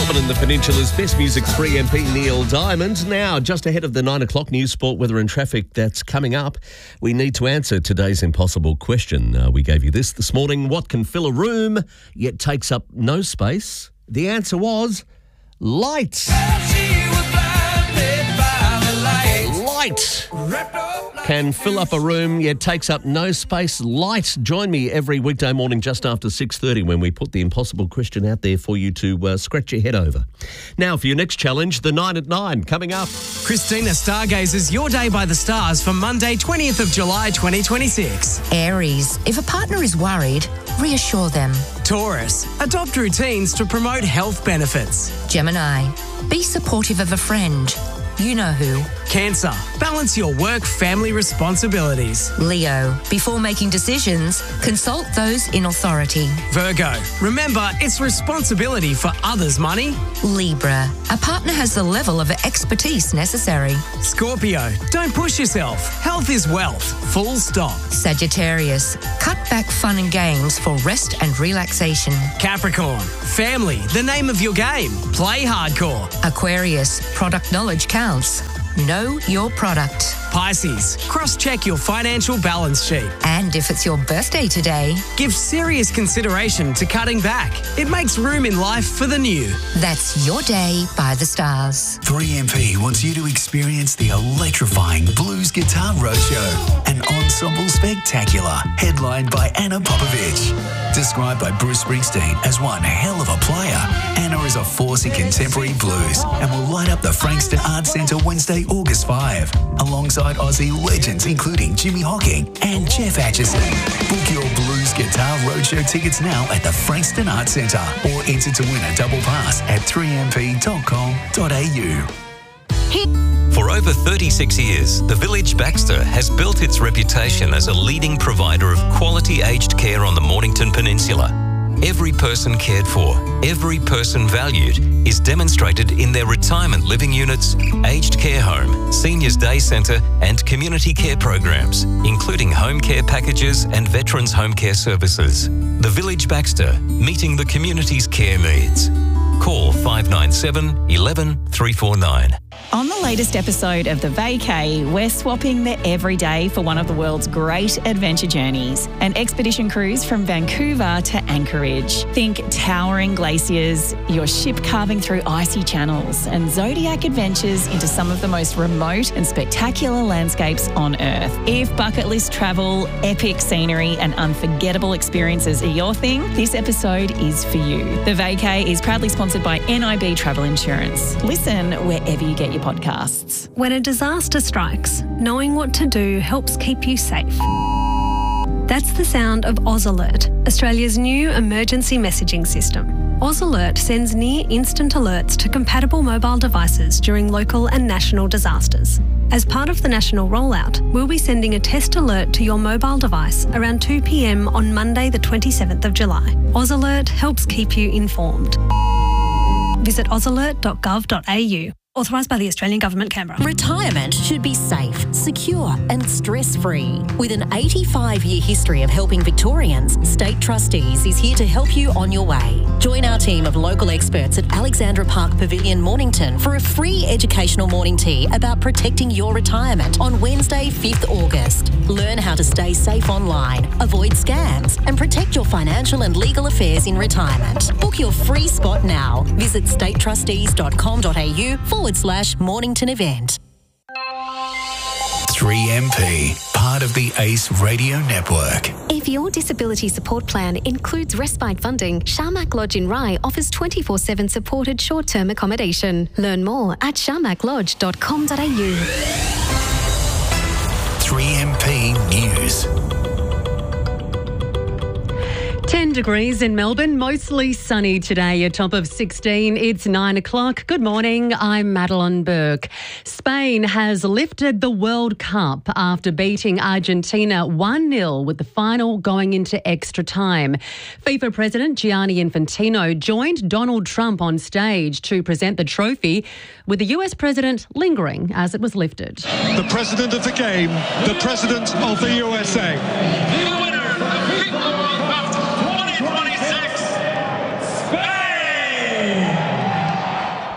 Melbourne and the Peninsula's best music, 3MP Neil Diamond. Now, just ahead of the 9 o'clock news, sport, weather and traffic that's coming up, we need to answer today's impossible question. We gave you this morning. What can fill a room yet takes up no space? The answer was light. Light can fill up a room, yet takes up no space. Light. Join me every weekday morning just after 6:30 when we put the impossible question out there for you to scratch your head over. Now, for your next challenge, the 9 at 9 coming up. Christina stargazes your day by the stars for Monday, 20th of July, 2026. Aries, if a partner is worried, reassure them. Taurus, adopt routines to promote health benefits. Gemini, be supportive of a friend. You know who. Cancer, balance your work-family responsibilities. Leo, before making decisions, consult those in authority. Virgo, remember it's responsibility for others' money. Libra, a partner has the level of expertise necessary. Scorpio, don't push yourself. Health is wealth. Full stop. Sagittarius, cut back fun and games for rest and relaxation. Capricorn, family, the name of your game. Play hardcore. Aquarius, product knowledge counts. Know your product. Pisces, cross-check your financial balance sheet. And if it's your birthday today, give serious consideration to cutting back. It makes room in life for the new. That's your day by the stars. 3MP wants you to experience the electrifying Blues Guitar Roadshow, an ensemble spectacular headlined by Anna Popovich. Described by Bruce Springsteen as one hell of a player, Anna is a force in contemporary blues and will light up the Frankston Arts Centre Wednesday, August 5, alongside Aussie legends including Jimmy Hocking and Jeff Atchison. Book your Blues Guitar Roadshow tickets now at the Frankston Arts Centre or enter to win a double pass at 3mp.com.au. For over 36 years, the Village Baxter has built its reputation as a leading provider of quality aged care on the Mornington Peninsula. Every person cared for, every person valued is demonstrated in their retirement living units, aged care home, seniors day centre and community care programs, including home care packages and veterans home care services. The Village Baxter, meeting the community's care needs. Call 597 11 349. On the latest episode of The Vacay, we're swapping the everyday for one of the world's great adventure journeys, an expedition cruise from Vancouver to Anchorage. Think towering glaciers, your ship carving through icy channels, and zodiac adventures into some of the most remote and spectacular landscapes on Earth. If bucket list travel, epic scenery, and unforgettable experiences are your thing, this episode is for you. The Vacay is proudly sponsored by NIB Travel Insurance. Listen wherever you get your podcasts. When a disaster strikes, knowing what to do helps keep you safe. That's the sound of Oz Alert, Australia's new emergency messaging system. Oz Alert sends near-instant alerts to compatible mobile devices during local and national disasters. As part of the national rollout, we'll be sending a test alert to your mobile device around 2 p.m. on Monday the 27th of July. Oz Alert helps keep you informed. Visit ozalert.gov.au. Authorised by the Australian Government, Canberra. Retirement should be safe, secure and stress-free. With an 85-year history of helping Victorians, State Trustees is here to help you on your way. Join our team of local experts at Alexandra Park Pavilion, Mornington for a free educational morning tea about protecting your retirement on Wednesday, 5th August. Learn how to stay safe online, avoid scams and protect your financial and legal affairs in retirement. Book your free spot now. Visit statetrustees.com.au/Mornington event. 3MP, part of the ACE Radio Network. If your disability support plan includes respite funding, Sharmak Lodge in Rye offers 24/7 supported short-term accommodation. Learn more at sharmaklodge.com.au. 3MP News. 10 degrees in Melbourne, mostly sunny today, a top of 16. It's 9 o'clock. Good morning, I'm Madeline Burke. Spain has lifted the World Cup after beating Argentina 1-0 with the final going into extra time. FIFA President Gianni Infantino joined Donald Trump on stage to present the trophy, with the US President lingering as it was lifted. The President of the game, the President of the USA.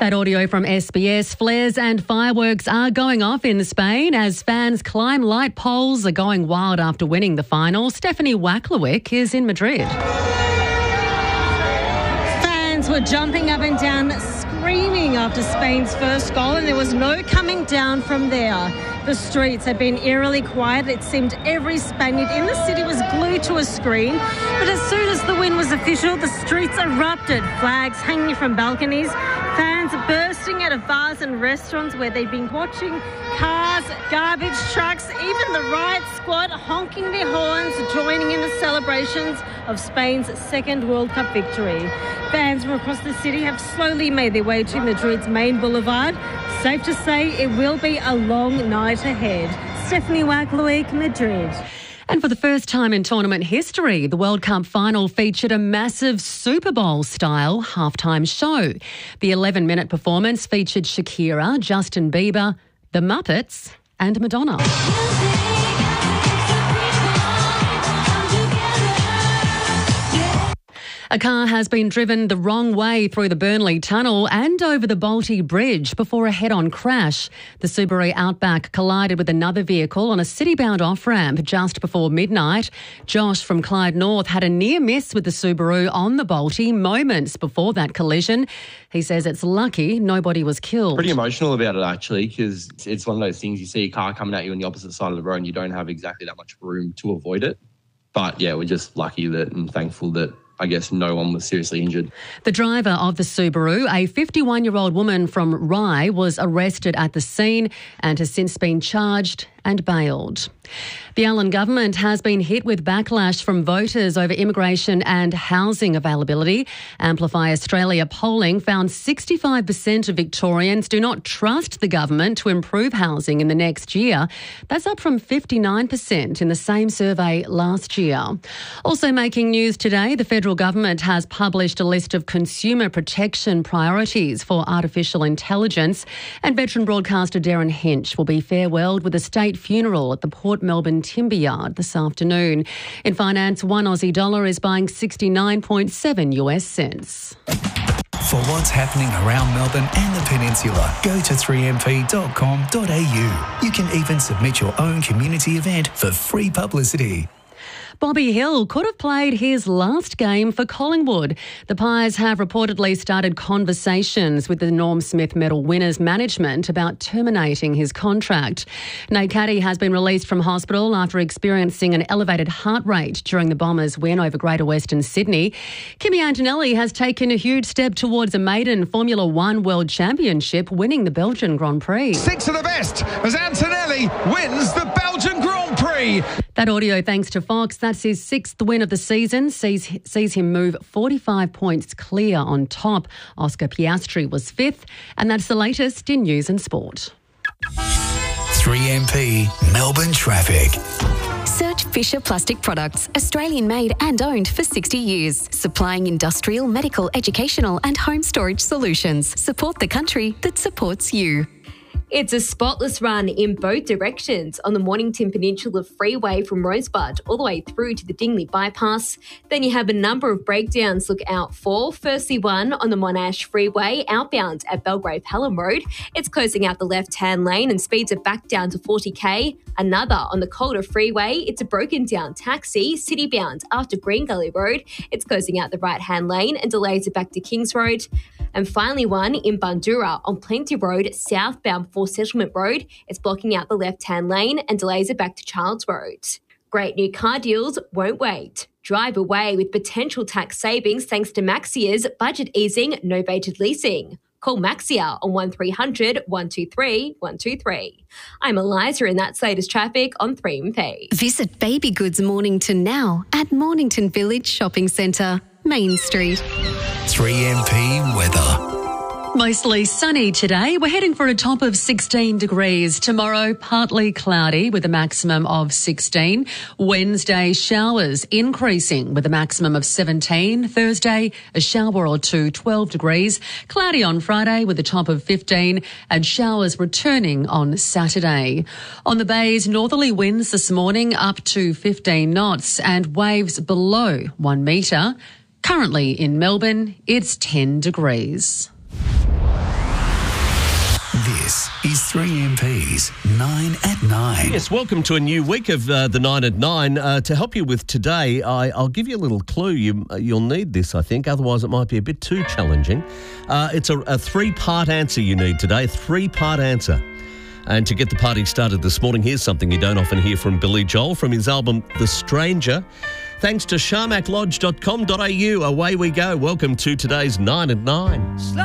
That audio from SBS. Flares and fireworks are going off in Spain as fans climb light poles are going wild after winning the final. Stephanie Wacklewick is in Madrid. Fans were jumping up and down, screaming after Spain's first goal, and there was no coming down from there. The streets had been eerily quiet. It seemed every Spaniard in the city was glued to a screen. But as soon as the win was official, the streets erupted, flags hanging from balconies, fans bursting out of bars and restaurants where they'd been watching, cars, garbage trucks, even the riot squad honking their horns, joining in the celebrations of Spain's second World Cup victory. Fans from across the city have slowly made their way to Madrid's main boulevard. Safe to say it will be a long night ahead. Stephanie Wacklewick, Madrid. And for the first time in tournament history, the World Cup final featured a massive Super Bowl-style halftime show. The 11-minute performance featured Shakira, Justin Bieber, The Muppets and Madonna. A car has been driven the wrong way through the Burnley Tunnel and over the Balti Bridge before a head-on crash. The Subaru Outback collided with another vehicle on a city-bound off-ramp just before midnight. Josh from Clyde North had a near miss with the Subaru on the Balti moments before that collision. He says it's lucky nobody was killed. Pretty emotional about it, actually, because it's one of those things, you see a car coming at you on the opposite side of the road and you don't have exactly that much room to avoid it. But, yeah, we're just lucky that and thankful that I guess no one was seriously injured. The driver of the Subaru, a 51-year-old woman from Rye, was arrested at the scene and has since been charged and bailed. The Allen government has been hit with backlash from voters over immigration and housing availability. Amplify Australia polling found 65% of Victorians do not trust the government to improve housing in the next year. That's up from 59% in the same survey last year. Also making news today, the federal government has published a list of consumer protection priorities for artificial intelligence, and veteran broadcaster Darren Hinch will be farewelled with a state funeral at the Port Melbourne Timber Yard this afternoon. In finance, one Aussie dollar is buying 69.7 US cents. For what's happening around Melbourne and the Peninsula, go to 3mp.com.au. You can even submit your own community event for free publicity. Bobby Hill could have played his last game for Collingwood. The Pies have reportedly started conversations with the Norm Smith Medal winners' management about terminating his contract. Nate Caddy has been released from hospital after experiencing an elevated heart rate during the Bombers' win over Greater Western Sydney. Kimi Antonelli has taken a huge step towards a maiden Formula One World Championship, winning the Belgian Grand Prix. Six of the best as Antonelli wins the Belgian Grand Prix. That audio thanks to Fox. That's his sixth win of the season, sees him move 45 points clear on top. Oscar Piastri was fifth, and that's the latest in news and sport. 3MP Melbourne traffic. Search Fisher Plastic Products, Australian made and owned for 60 years, supplying industrial, medical, educational and home storage solutions. Support the country that supports you. It's a spotless run in both directions on the Mornington Peninsula Freeway from Rosebud all the way through to the Dingley Bypass. Then you have a number of breakdowns look out for. Firstly, one on the Monash Freeway outbound at Belgrave Hallam Road. It's closing out the left-hand lane and speeds it back down to 40k. Another on the Calder Freeway. It's a broken down taxi, city-bound after Green Gully Road. It's closing out the right-hand lane and delays it back to Kings Road. And finally one in Bundoora on Plenty Road, southbound before Settlement Road. It's blocking out the left-hand lane and delays it back to Childs Road. Great new car deals won't wait. Drive away with potential tax savings thanks to Maxia's budget easing, novated leasing. Call Maxia on 1300 123 123. I'm Eliza and that's latest traffic on 3MP. Visit Baby Goods Mornington now at Mornington Village Shopping Centre, Main Street. 3MP weather. Mostly sunny today. We're heading for a top of 16 degrees. Tomorrow, partly cloudy with a maximum of 16. Wednesday, showers increasing with a maximum of 17. Thursday, a shower or two, 12 degrees. Cloudy on Friday with a top of 15 and showers returning on Saturday. On the Bays, northerly winds this morning up to 15 knots and waves below 1 metre. Currently in Melbourne, it's 10 degrees. This is 3MP's 9 at 9. Yes, welcome to a new week of the 9 at 9. To help you with today, I'll give you a little clue. You'll need this, I think. Otherwise, it might be a bit too challenging. It's a three-part answer you need today. Three-part answer. And to get the party started this morning, here's something you don't often hear from Billy Joel from his album The Stranger. Thanks to sharmaklodge.com.au. Away we go. Welcome to today's 9 at 9.